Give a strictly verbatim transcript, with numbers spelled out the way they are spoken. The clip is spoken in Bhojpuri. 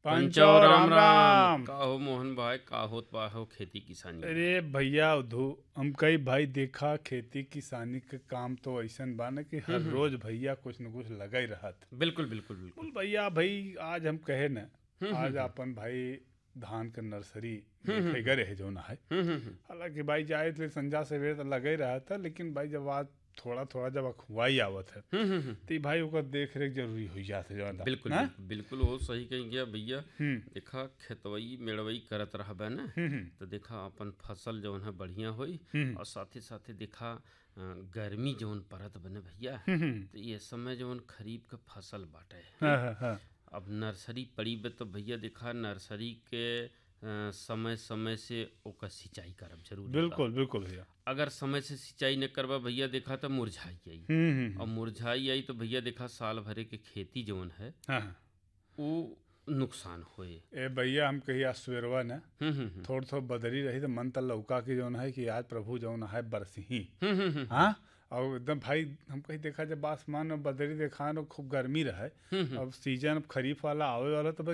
पंचो पंचो राम राम राम। राम। का हो मोहन भाई, का होत बा हो खेती किसानी में? अरे भैया उधू हम कई भाई देखा खेती किसानी के काम तो ऐसन बा न कि हर हम्म, रोज भैया कुछ न कुछ लगा ही रहत। बिल्कुल बिल्कुल बिल्कुल। बोल भैया भाई आज हम कहे न हम्म, आज हम्म, अपन भाई धान के नर्सरी हम्म, देखे हम्म, गए है जो ना है। हम्म, हम्म, हम्म, हालांकि भाई जाए थे संजा सवेरे तो लगा ही रहा था, लेकिन भाई जब आज थोड़ा थोड़ा जब अखुआई आवत है हम्म, हम्म, हम्म, तो भाई ओकर देख रेख जरूरी हो जाते जो ना बिल्कुल हाँ? बिल्कुल बिल्कुल वो सही कही गया भैया। हम्म देखा खेतवई मेड़वई करत रहबे न, हम्म हम्म तो देखा अपन फसल जौन है बढ़िया होई। हम्म और साथे साथे देखा अ, गर्मी जौन परत बने भैया, हम्म, हम्म, तो ये समय जौन खरीफ के फसल बाटे हाँ हैं। हाँ हाँ अब नर्सरी पड़ी बे तो भैया देखा नर्सरी के अ, समय समय से ओकर सिंचाई करब जरूरी बा। बिल्कुल बिल्कुल भैया। अगर समय से सिंचाई न करबा भैया देखा तो मुरझाई आई। हम्म हम्म और हम्म, मुरझाई आई तो भैया देखा साल भरे के खेती जौन है हाँ हाँ। वो नुकसान होए। ए भैया हम कही आज सवेरवा न हम्म हम्म हम्म थोड़ थोड़ बदली रही तो मन त लौका की जौन है कि आज प्रभु जौन है बरसही। हम्म हम्म हम्म हाँ और एकदम भाई हम कहीं देखा जब आसमान में बदली देखा न खूब गर्मी रहे। हम्म, हम्म, अब सीजन खरीफ वाला आवे वाला तो भाई